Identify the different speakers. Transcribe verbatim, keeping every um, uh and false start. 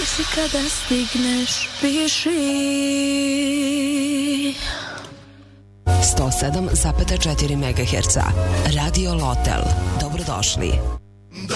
Speaker 1: si kada stigneš, piši.
Speaker 2: sto sedam zarez četiri megaherca. Radio Lotel. Dobrodošli.